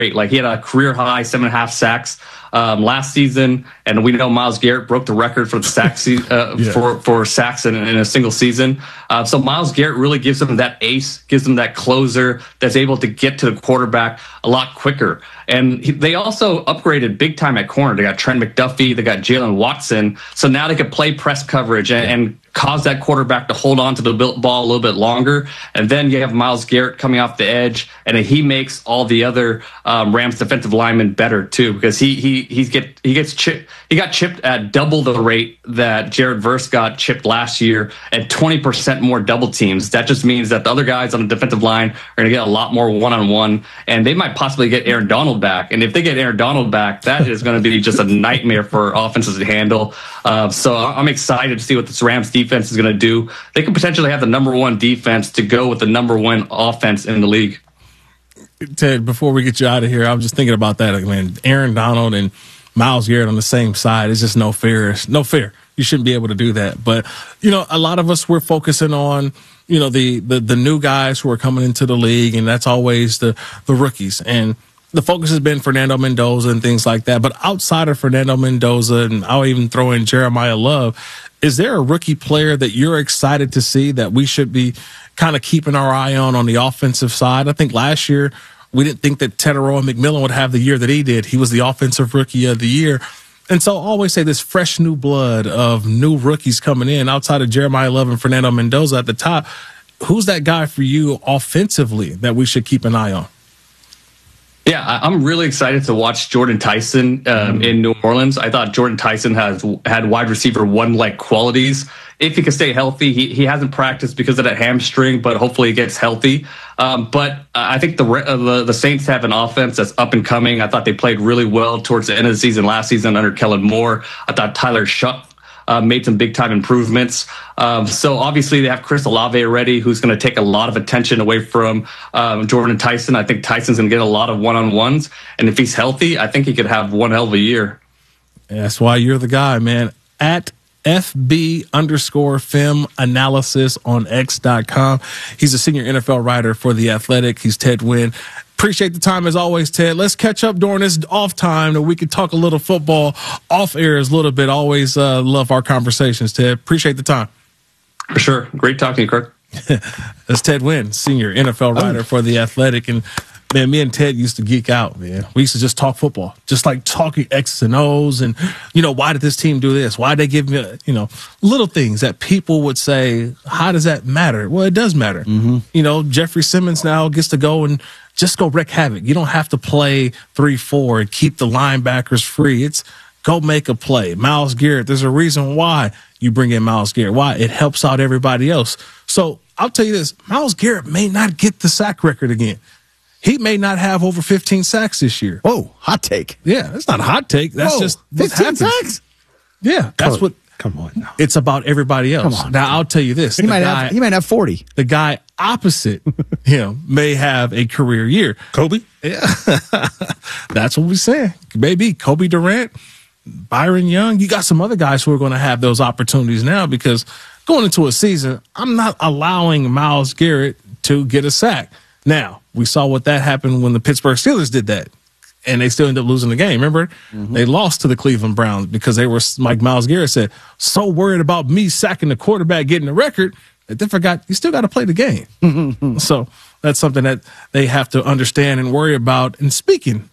Like, he had a career high 7.5 sacks last season, and we know Myles Garrett broke the record for the sacks for sacks in a single season. So Myles Garrett really gives them that ace, gives them that closer that's able to get to the quarterback a lot quicker. And they also upgraded big time at corner. They got Trent McDuffie, they got Jalen Watson. So now they could play press coverage and cause that quarterback to hold on to the ball a little bit longer. And then you have Myles Garrett coming off the edge, and he makes all the other Rams defensive linemen better too, because he got chipped at double the rate that Jared Verse got chipped last year, and 20% more double teams. That just means that the other guys on the defensive line are going to get a lot more one-on-one, and they might possibly get Aaron Donald back. And if they get Aaron Donald back, that is going to be just a nightmare for offenses to handle. So I'm excited to see what this Rams defense is going to do. They could potentially have the number one defense to go with the number one offense in the league. Ted, before we get you out of here, I was just thinking about that. Like, man, Aaron Donald and Myles Garrett on the same side is just no fair. No fair. You shouldn't be able to do that. But, a lot of us, we're focusing on, the new guys who are coming into the league, and that's always the rookies. And the focus has been Fernando Mendoza and things like that. But outside of Fernando Mendoza, and I'll even throw in Jeremiah Love, is there a rookie player that you're excited to see that we should be kind of keeping our eye on the offensive side? I think last year we didn't think that Teteroa McMillan would have the year that he did. He was the offensive rookie of the year. And so I always say this fresh new blood of new rookies coming in outside of Jeremiah Love and Fernando Mendoza at the top. Who's that guy for you offensively that we should keep an eye on? Yeah, I'm really excited to watch Jordan Tyson in New Orleans. I thought Jordan Tyson had wide receiver one-like qualities. If he can stay healthy, he hasn't practiced because of that hamstring, but hopefully he gets healthy. But I think the Saints have an offense that's up and coming. I thought they played really well towards the end of the season last season under Kellen Moore. I thought Tyler Shuck made some big-time improvements. So obviously they have Chris Olave already, who's going to take a lot of attention away from Jordan Tyson. I think Tyson's going to get a lot of one-on-ones. And if he's healthy, I think he could have one hell of a year. That's why you're the guy, man. At FB_film analysis on X.com. He's a senior NFL writer for The Athletic. He's Ted Nguyen. Appreciate the time as always, Ted. Let's catch up during this off time that we can talk a little football off air a little bit. Always love our conversations, Ted. Appreciate the time. For sure. Great talking to you, Kirk. That's Ted Nguyen, senior NFL writer for The Athletic. And man, me and Ted used to geek out, man. We used to just talk football, just like talking X's and O's and, why did this team do this? Why did they give me, little things that people would say, how does that matter? Well, it does matter. Mm-hmm. Jeffrey Simmons now gets to go and just go wreak havoc. You don't have to play 3-4 and keep the linebackers free. It's go make a play. Myles Garrett, there's a reason why you bring in Myles Garrett. Why? It helps out everybody else. So I'll tell you this, Myles Garrett may not get the sack record again. He may not have over 15 sacks this year. Whoa, hot take. Yeah, that's not a hot take. That's just 15 sacks? Yeah, that's what. Come on now. It's about everybody else. Come on. Now, I'll tell you this. He might have 40. The guy opposite him may have a career year. Kobe? Yeah. That's what we're saying. Maybe Kobe Durant, Byron Young. You got some other guys who are going to have those opportunities now because going into a season, I'm not allowing Myles Garrett to get a sack. Now, we saw what that happened when the Pittsburgh Steelers did that. And they still ended up losing the game. Remember? Mm-hmm. They lost to the Cleveland Browns because they were, like Myles Garrett said, so worried about me sacking the quarterback, getting the record, that they forgot you still got to play the game. Mm-hmm. So that's something that they have to understand and worry about. And speaking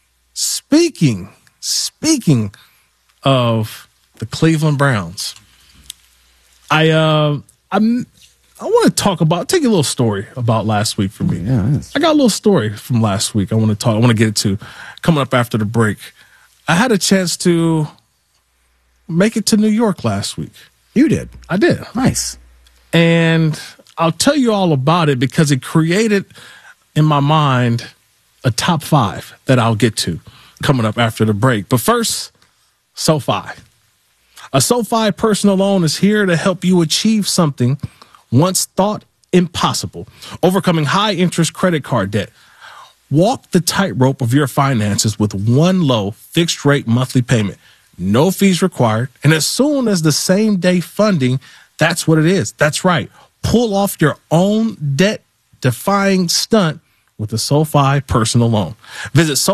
of the Cleveland Browns, I want to take a little story about last week for me. Yeah, I got a little story from last week. I want to get it to coming up after the break. I had a chance to make it to New York last week. You did? I did. Nice. And I'll tell you all about it because it created in my mind a top 5 that I'll get to coming up after the break. But first, SoFi. A SoFi personal loan is here to help you achieve something once thought impossible, overcoming high-interest credit card debt. Walk the tightrope of your finances with one low, fixed-rate monthly payment. No fees required, and as soon as the same-day funding, that's what it is. That's right. Pull off your own debt-defying stunt with the SoFi personal loan. Visit